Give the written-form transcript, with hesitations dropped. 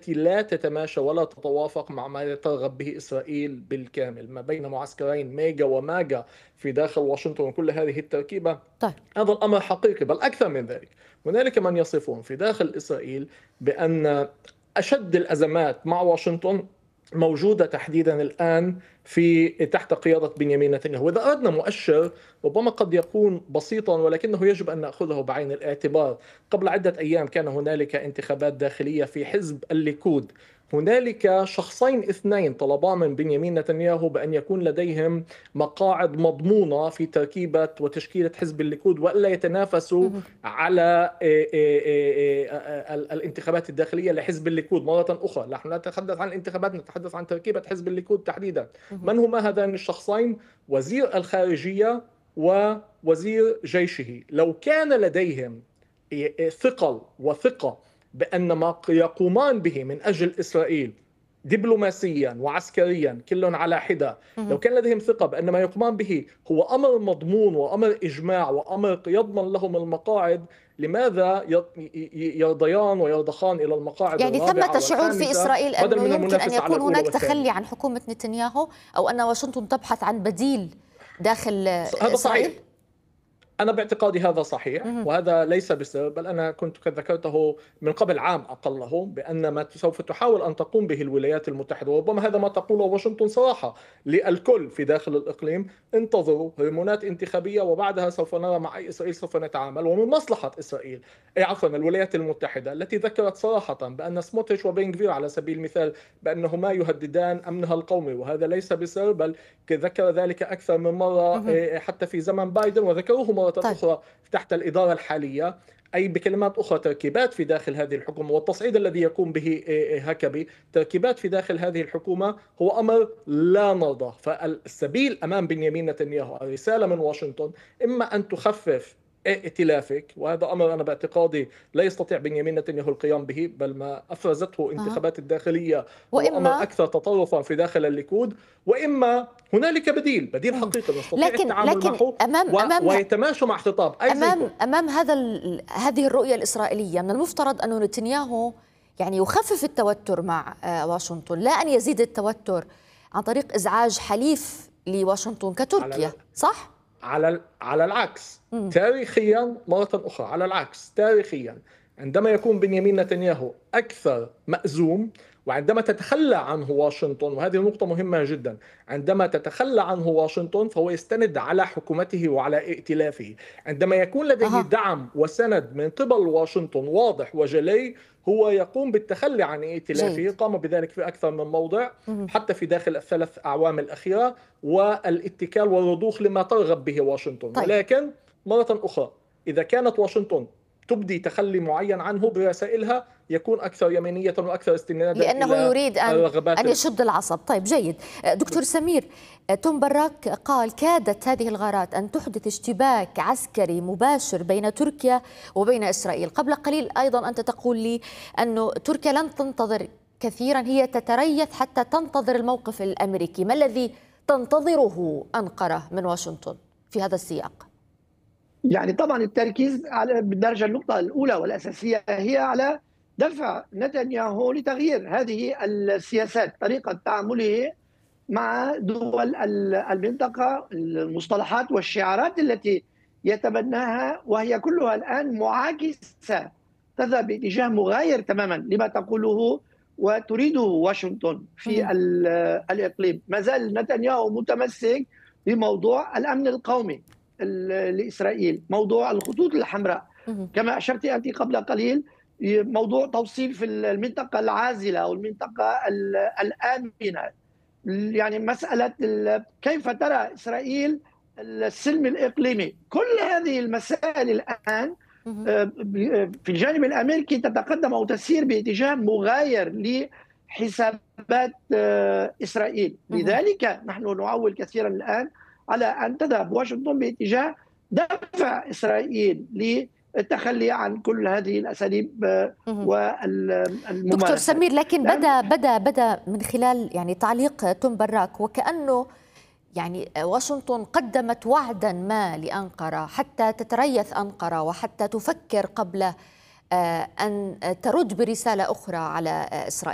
التي لا تتماشى ولا تتوافق مع ما ترغب به إسرائيل بالكامل، ما بين معسكرين ميجا وماجا في داخل واشنطن وكل هذه التركيبة. طيب. هذا الأمر حقيقي، بل أكثر من ذلك. هنالك من يصفون في داخل إسرائيل بأن أشد الأزمات مع واشنطن موجودة تحديدا الآن في تحت قيادة بنيامين نتنياهو. وإذا أردنا مؤشر ربما قد يكون بسيطا ولكنه يجب أن نأخذه بعين الاعتبار، قبل عدة أيام كان هنالك انتخابات داخلية في حزب الليكود. هنالك شخصين اثنين طلبا من بنيامين نتنياهو بأن يكون لديهم مقاعد مضمونة في تركيبة وتشكيلة حزب الليكود، وألا يتنافسوا على الانتخابات الداخلية لحزب الليكود مرة أخرى. نحن لا نتحدث عن الانتخابات، نتحدث عن تركيبة حزب الليكود تحديدا. من هما هذان الشخصين؟ وزير الخارجية ووزير جيشه. لو كان لديهم ثقل وثقة بأن ما يقومان به من أجل إسرائيل دبلوماسيا وعسكريا كل على حدة، لو كان لديهم ثقة بأن ما يقومان به هو أمر مضمون وأمر إجماع وأمر يضمن لهم المقاعد، لماذا يرضيان ويرضخان إلى المقاعد يعني الرابعة ثمة شعور في والخامسة إسرائيل بدل أنه من يمكن أن المنافسة على يكون الأولى هناك تخلي والثانية؟ عن حكومة نتنياهو، أو أن واشنطن تبحث عن بديل داخل هذا إسرائيل؟ صحيح. أنا باعتقادي هذا صحيح، وهذا ليس بسر، بل أنا كنت قد ذكرته من قبل عام أقله، بأن ما سوف تحاول أن تقوم به الولايات المتحدة، وربما هذا ما تقوله واشنطن صراحة للكل في داخل الإقليم: انتظروا هرمونات انتخابية وبعدها سوف نرى مع أي إسرائيل سوف نتعامل. ومن مصلحة إسرائيل، أي عفوا الولايات المتحدة، التي ذكرت صراحة بأن سموتريتش وبن على سبيل المثال بأنهما يهددان أمنها القومي، وهذا ليس بسر، بل ذكر ذلك أكثر من مرة حتى في زمن بايدن، وذكروه مرة طيب. أخرى تحت الإدارة الحالية. أي بكلمات أخرى تركيبات في داخل هذه الحكومة والتصعيد الذي يقوم به هكبي تركيبات في داخل هذه الحكومة هو أمر لا نرضى. فالسبيل أمام بنيامين نتنياهو، الرسالة من واشنطن: إما أن تخفف ائتلافك، وهذا أمر أنا باعتقادي لا يستطيع بنيامين نتنياهو القيام به، بل ما أفرزته انتخابات الداخلية هو أمر وإما أكثر تطرفا في داخل الليكود، وإما هنالك بديل حقيقي نستطيع التعامل لكن معه ويتماشى مع خطاب أيزنكوف. أمام هذه الرؤية الإسرائيلية، من المفترض أن نتنياهو يعني يخفف التوتر مع واشنطن، لا أن يزيد التوتر عن طريق إزعاج حليف لواشنطن كتركيا، صح؟ على العكس تاريخيا، مرة أخرى على العكس تاريخيا، عندما يكون بنيامين نتنياهو أكثر مأزوم، وعندما تتخلى عنه واشنطن، وهذه نقطة مهمة جدا، عندما تتخلى عنه واشنطن فهو يستند على حكومته وعلى ائتلافه. عندما يكون لديه دعم وسند من قبل واشنطن واضح وجلي، هو يقوم بالتخلي عن ائتلافه. قام بذلك في أكثر من موضع حتى في داخل الثلاث أعوام الأخيرة، والاتكال والرضوخ لما ترغب به واشنطن. طيب. ولكن مرة أخرى، إذا كانت واشنطن تبدي تخلي معين عنه برسائلها، يكون أكثر يمينية وأكثر استنادا لأنه إلى يريد أن يشد العصب. طيب جيد. دكتور سمير، توم براك قال: كادت هذه الغارات أن تحدث اشتباك عسكري مباشر بين تركيا وبين إسرائيل. قبل قليل أيضا أنت تقول لي أن تركيا لن تنتظر كثيرا، هي تتريث حتى تنتظر الموقف الأمريكي. ما الذي تنتظره أنقرة من واشنطن في هذا السياق؟ يعني طبعا التركيز على بالدرجة النقطة الأولى والأساسية هي على دفع نتنياهو لتغيير هذه السياسات، طريقة تعامله مع دول المنطقة، المصطلحات والشعارات التي يتبناها، وهي كلها الآن معاكسة، تذهب باتجاه مغاير تماما لما تقوله وتريده واشنطن في الإقليم. ما زال نتنياهو متمسك بموضوع الأمن القومي لإسرائيل، موضوع الخطوط الحمراء كما أشرت أنت قبل قليل، موضوع توصيل في المنطقة العازلة أو المنطقة الآمنة، يعني مسألة كيف ترى إسرائيل السلم الإقليمي. كل هذه المسائل الآن في الجانب الأمريكي تتقدم أو تسير باتجاه مغاير لحسابات إسرائيل. لذلك نحن نعول كثيرا الآن على أن تذهب واشنطن باتجاه دفع إسرائيل للتخلي عن كل هذه الأساليب والممارسات. دكتور سمير، لكن بدأ من خلال يعني تعليق توم براك وكأنه يعني واشنطن قدمت وعدا ما لأنقرة حتى تتريث أنقرة وحتى تفكر قبل أن ترد برسالة أخرى على إسرائيل.